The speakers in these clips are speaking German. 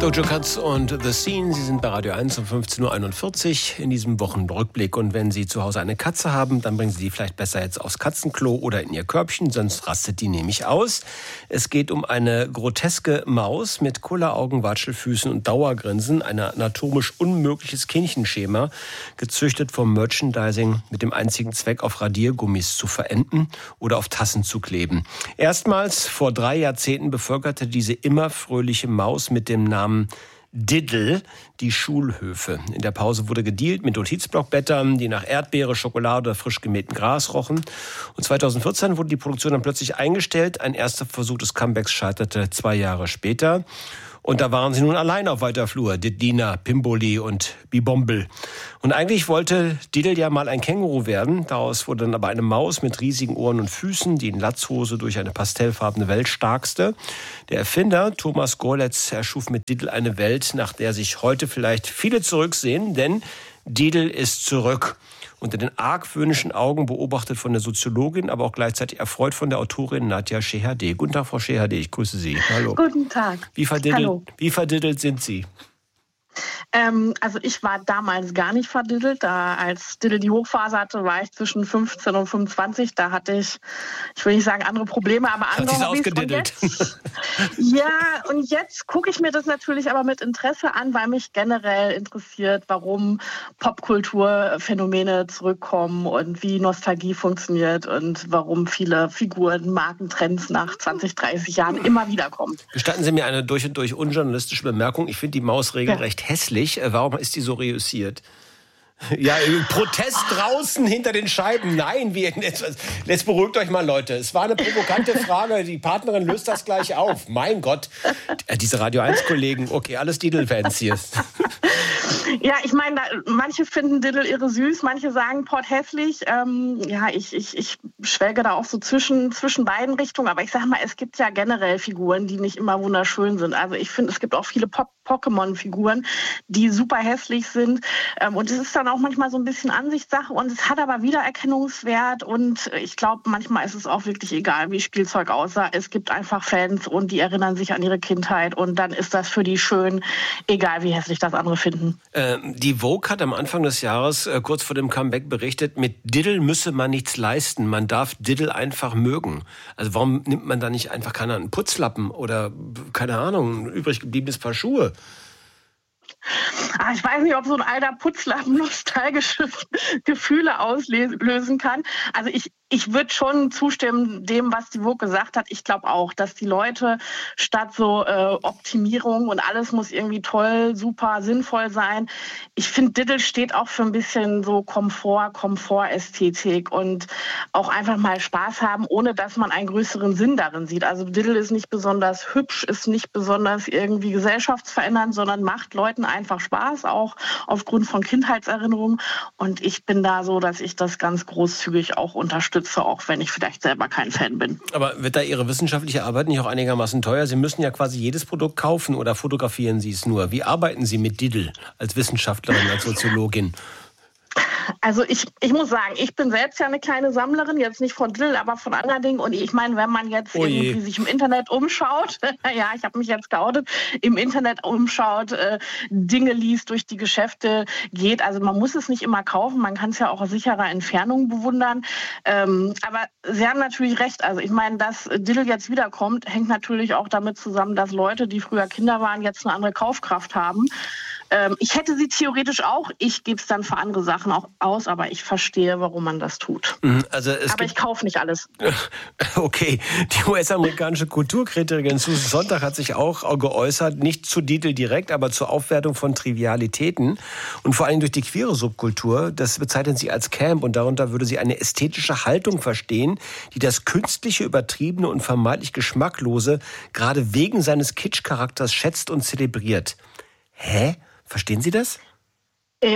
Doja Cat und The Scene, Sie sind bei Radio 1 um 15.41 Uhr in diesem Wochenrückblick. Und wenn Sie zu Hause eine Katze haben, dann bringen Sie die vielleicht besser jetzt aufs Katzenklo oder in Ihr Körbchen, sonst rastet die nämlich aus. Es geht um eine groteske Maus mit Kulleraugen, Watschelfüßen und Dauergrinsen, ein anatomisch unmögliches Kindchenschema, gezüchtet vom Merchandising mit dem einzigen Zweck, auf Radiergummis zu verenden oder auf Tassen zu kleben. Erstmals vor 3 Jahrzehnten bevölkerte diese immer fröhliche Maus mit dem Namen Diddle die Schulhöfe. In der Pause wurde gedealt mit Notizblockblättern, die nach Erdbeere, Schokolade oder frisch gemähtem Gras rochen. Und 2014 wurde die Produktion dann plötzlich eingestellt. Ein erster Versuch des Comebacks scheiterte 2 Jahre später. Und da waren sie nun allein auf weiter Flur, Diddlina, Pimboli und Bibombel. Und eigentlich wollte Diddle ja mal ein Känguru werden. Daraus wurde dann aber eine Maus mit riesigen Ohren und Füßen, die in Latzhose durch eine pastellfarbene Welt starkste. Der Erfinder Thomas Goerlitz erschuf mit Diddle eine Welt, nach der sich heute vielleicht viele zurücksehen, denn Diddle ist zurück. Unter den argwöhnischen Augen beobachtet von der Soziologin, aber auch gleichzeitig erfreut von der Autorin Nadja Shehadeh. Guten Tag, Frau Shehadeh, ich grüße Sie. Hallo. Guten Tag. Wie verdiddelt sind Sie? Also ich war damals gar nicht verdiddelt. Als Diddle die Hochphase hatte, war ich zwischen 15 und 25. Da hatte ich will nicht sagen andere Probleme, aber andere Hobbys. Ausgediddelt. Und jetzt gucke ich mir das natürlich aber mit Interesse an, weil mich generell interessiert, warum Popkulturphänomene zurückkommen und wie Nostalgie funktioniert und warum viele Figuren, Markentrends nach 20, 30 Jahren immer wieder kommen. Gestatten Sie mir eine durch und durch unjournalistische Bemerkung. Ich finde die Maus regelrecht hässlich. Warum ist die so reüssiert? Ja, Protest draußen hinter den Scheiben. Nein, jetzt beruhigt euch mal, Leute. Es war eine provokante Frage. Die Partnerin löst das gleich auf. Mein Gott. Diese Radio 1-Kollegen. Okay, alles Diddle-Fans hier. Ja, ich meine, manche finden Diddle irre süß, manche sagen Pott hässlich. Ich schwelge da auch so zwischen beiden Richtungen. Aber ich sag mal, es gibt ja generell Figuren, die nicht immer wunderschön sind. Also ich finde, es gibt auch viele Pokémon-Figuren, die super hässlich sind. Und es ist dann auch manchmal so ein bisschen Ansichtssache. Und es hat aber Wiedererkennungswert. Und ich glaube, manchmal ist es auch wirklich egal, wie Spielzeug aussah. Es gibt einfach Fans und die erinnern sich an ihre Kindheit. Und dann ist das für die schön, egal wie hässlich das andere finden. Die Vogue hat am Anfang des Jahres, kurz vor dem Comeback, berichtet, mit Diddle müsse man nichts leisten. Man darf Diddle einfach mögen. Also warum nimmt man da nicht einfach, keine Ahnung, einen Putzlappen oder, keine Ahnung, ein übrig gebliebenes Paar Schuhe? Ich weiß nicht, ob so ein alter Putzlappen nostalgische Gefühle auslösen kann. Also ich würde schon zustimmen dem, was die Vogue gesagt hat. Ich glaube auch, dass die Leute statt so Optimierung und alles muss irgendwie toll, super, sinnvoll sein. Ich finde, Diddle steht auch für ein bisschen so Komfortästhetik und auch einfach mal Spaß haben, ohne dass man einen größeren Sinn darin sieht. Also Diddle ist nicht besonders hübsch, ist nicht besonders irgendwie gesellschaftsverändernd, sondern macht Leuten einfach Spaß, auch aufgrund von Kindheitserinnerungen. Und ich bin da so, dass ich das ganz großzügig auch unterstütze, auch wenn ich vielleicht selber kein Fan bin. Aber wird da Ihre wissenschaftliche Arbeit nicht auch einigermaßen teuer? Sie müssen ja quasi jedes Produkt kaufen oder fotografieren Sie es nur? Wie arbeiten Sie mit Diddle als Wissenschaftlerin, als Soziologin? Also ich muss sagen, ich bin selbst ja eine kleine Sammlerin, jetzt nicht von Diddle, aber von anderen Dingen. Und ich meine, wenn man jetzt irgendwie sich im Internet umschaut, ja, ich habe mich jetzt geoutet, im Internet umschaut, Dinge liest, durch die Geschäfte geht. Also man muss es nicht immer kaufen, man kann es ja auch aus sicherer Entfernung bewundern. Aber Sie haben natürlich recht. Also ich meine, dass Diddle jetzt wiederkommt, hängt natürlich auch damit zusammen, dass Leute, die früher Kinder waren, jetzt eine andere Kaufkraft haben. Ich hätte sie theoretisch auch, ich gebe es dann für andere Sachen auch aus, aber ich verstehe, warum man das tut. Aber ich kaufe nicht alles. Okay, die US-amerikanische Kulturkritikerin Susan Sontag hat sich auch geäußert, nicht zu Diddle direkt, aber zur Aufwertung von Trivialitäten und vor allem durch die queere Subkultur. Das bezeichnet sie als Camp und darunter würde sie eine ästhetische Haltung verstehen, die das künstliche, übertriebene und vermeintlich geschmacklose gerade wegen seines Kitsch-Charakters schätzt und zelebriert. Hä? Verstehen Sie das?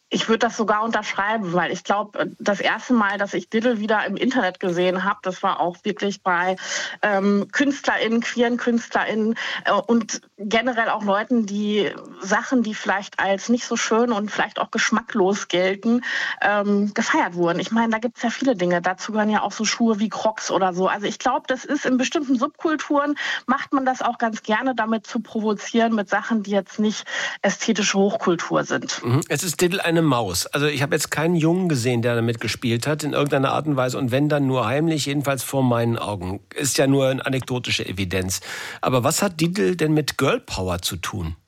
Ich würde das sogar unterschreiben, weil ich glaube, das erste Mal, dass ich Diddle wieder im Internet gesehen habe, das war auch wirklich bei KünstlerInnen, queeren KünstlerInnen und generell auch Leuten, die Sachen, die vielleicht als nicht so schön und vielleicht auch geschmacklos gelten, gefeiert wurden. Ich meine, da gibt es ja viele Dinge. Dazu gehören ja auch so Schuhe wie Crocs oder so. Also ich glaube, das ist in bestimmten Subkulturen, macht man das auch ganz gerne, damit zu provozieren mit Sachen, die jetzt nicht ästhetische Hochkultur sind. Es ist Diddle eine Maus. Also ich habe jetzt keinen Jungen gesehen, der damit gespielt hat, in irgendeiner Art und Weise. Und wenn, dann nur heimlich, jedenfalls vor meinen Augen. Ist ja nur eine anekdotische Evidenz. Aber was hat Diddle denn mit Girl Power zu tun?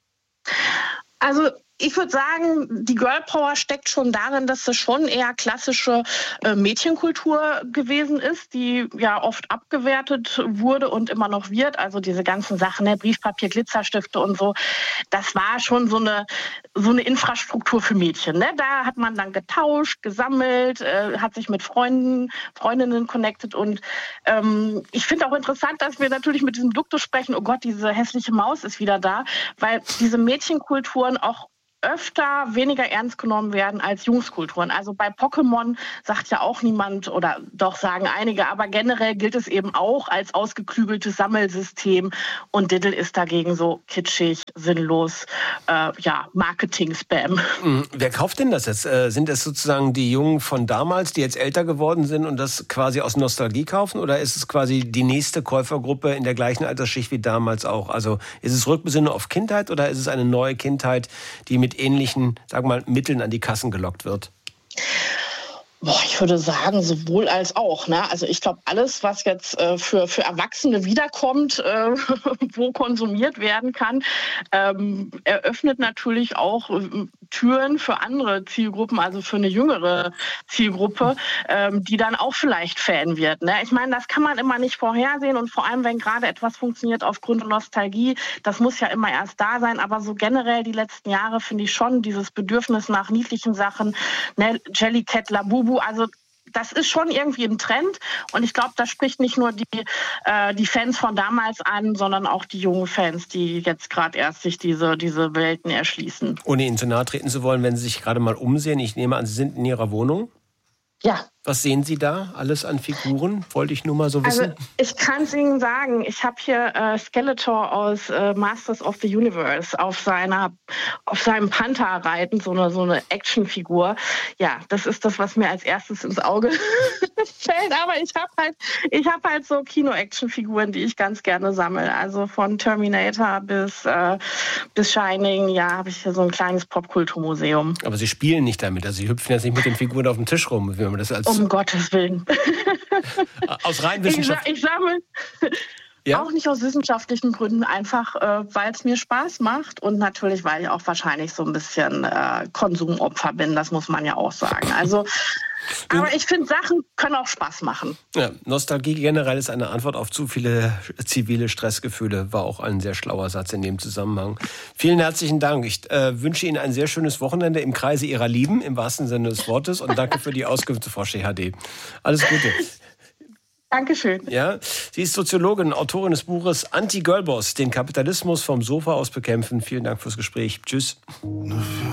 Also ich würde sagen, die Girl Power steckt schon darin, dass das schon eher klassische Mädchenkultur gewesen ist, die ja oft abgewertet wurde und immer noch wird. Also diese ganzen Sachen, ne, Briefpapier, Glitzerstifte und so, das war schon so eine Infrastruktur für Mädchen. Ne? Da hat man dann getauscht, gesammelt, hat sich mit Freundinnen connected. Und ich finde auch interessant, dass wir natürlich mit diesem Duktus sprechen, oh Gott, diese hässliche Maus ist wieder da, weil diese Mädchenkulturen auch öfter weniger ernst genommen werden als Jungskulturen. Also bei Pokémon sagt ja auch niemand, oder doch sagen einige, aber generell gilt es eben auch als ausgeklügeltes Sammelsystem und Diddle ist dagegen so kitschig, sinnlos, Marketing-Spam. Wer kauft denn das jetzt? Sind es sozusagen die Jungen von damals, die jetzt älter geworden sind und das quasi aus Nostalgie kaufen, oder ist es quasi die nächste Käufergruppe in der gleichen Altersschicht wie damals auch? Also ist es Rückbesinnung auf Kindheit oder ist es eine neue Kindheit, die mit ähnlichen, sagen wir mal, Mitteln an die Kassen gelockt wird? Ich würde sagen, sowohl als auch. Ne? Also ich glaube, alles, was jetzt für Erwachsene wiederkommt, wo konsumiert werden kann, eröffnet natürlich auch Türen für andere Zielgruppen, also für eine jüngere Zielgruppe, die dann auch vielleicht Fan wird. Ne? Ich meine, das kann man immer nicht vorhersehen und vor allem, wenn gerade etwas funktioniert aufgrund von Nostalgie, das muss ja immer erst da sein, aber so generell die letzten Jahre finde ich schon dieses Bedürfnis nach niedlichen Sachen, ne? Jellycat, Labubu, also das ist schon irgendwie ein Trend und ich glaube, das spricht nicht nur die Fans von damals an, sondern auch die jungen Fans, die jetzt gerade erst sich diese Welten erschließen. Ohne Ihnen zu nahe treten zu wollen, wenn Sie sich gerade mal umsehen, ich nehme an, Sie sind in Ihrer Wohnung? Ja. Was sehen Sie da alles an Figuren? Wollte ich nur mal so wissen. Also ich kann es Ihnen sagen, ich habe hier Skeletor aus Masters of the Universe auf seinem Panther reiten, so eine Actionfigur. Ja, das ist das, was mir als erstes ins Auge fällt. Aber ich hab halt so Kino-Action-Figuren, die ich ganz gerne sammle. Also von Terminator bis Shining, ja, habe ich hier so ein kleines Popkulturmuseum. Aber Sie spielen nicht damit, also Sie hüpfen jetzt nicht mit den Figuren auf dem Tisch rum, wie man das als um Gottes Willen. Aus rein Wissenschaft. Ich sammle auch nicht aus wissenschaftlichen Gründen, einfach weil es mir Spaß macht und natürlich, weil ich auch wahrscheinlich so ein bisschen Konsumopfer bin, das muss man ja auch sagen. Also, aber ich finde, Sachen können auch Spaß machen. Ja, Nostalgie generell ist eine Antwort auf zu viele zivile Stressgefühle, war auch ein sehr schlauer Satz in dem Zusammenhang. Vielen herzlichen Dank. Ich wünsche Ihnen ein sehr schönes Wochenende im Kreise Ihrer Lieben, im wahrsten Sinne des Wortes. Und danke für die Auskünfte, Frau Schehade. Alles Gute. Dankeschön. Ja, sie ist Soziologin, Autorin des Buches Anti-Girlboss, den Kapitalismus vom Sofa aus bekämpfen. Vielen Dank fürs Gespräch. Tschüss.